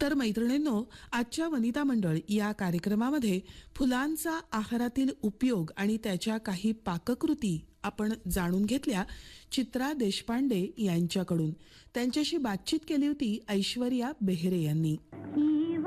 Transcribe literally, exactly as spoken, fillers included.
तर मैत्रिणींनो, आजच्या वनिता मंडळ या कार्यक्रमामध्ये फुलांचा आहारातील उपयोग आणि त्याच्या काही पाककृती आपण जाणून घेतल्या चित्रा देशपांडे यांच्याकडून. त्यांच्याशी बातचीत केली होती ऐश्वर्या बेहरे यांनी.